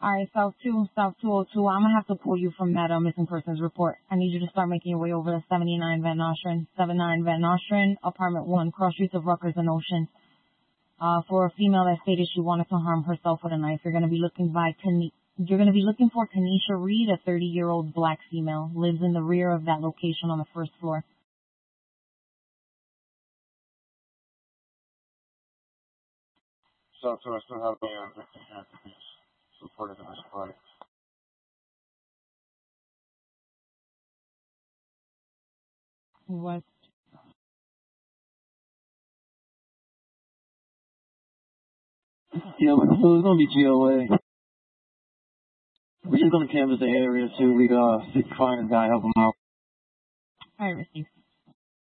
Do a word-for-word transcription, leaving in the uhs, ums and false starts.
Alright, South two, South two oh two. I'm gonna have to pull you from that uh, missing persons report. I need you to start making your way over to seventy-nine Van Nostrand, seventy-nine Van Nostrand, apartment one, cross streets of Rutgers and Ocean. Uh, for a female that stated she wanted to harm herself with a knife. You're gonna be looking by Kane- You're gonna be looking for Kanisha Reed, a thirty-year-old black female, lives in the rear of that location on the first floor. So, so I still have the uh, victim here to be supported in this fight. What? Yeah, but so it's gonna be G O A. We're just gonna canvass the area, see if we uh see, find this guy, help him out. Alright, received.